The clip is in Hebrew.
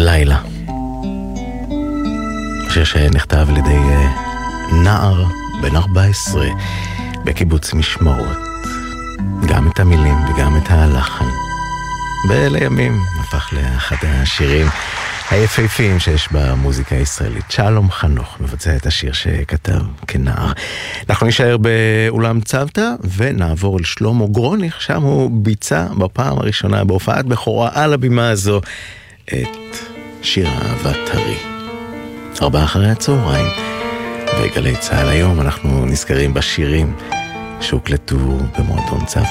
לילה. שיר שנכתב על ידי נער בן 14 בקיבוץ משמרות. גם את המילים וגם את הלחן. לימים הפך לאחד השירים היפהפיים שיש במוזיקה הישראלית. שלום חנוך מבצע את השיר שכתב כנער. אנחנו נשאר באולם צוותא ונעבור לשלמה גרוניך, שם הוא ביצע בפעם הראשונה בהופעת בכורה על הבימה הזו את שיר אהבת הרי. 16:00 וגלי צהל. היום אנחנו נזכרים בשירים שהוקלטו במועדון צוותא.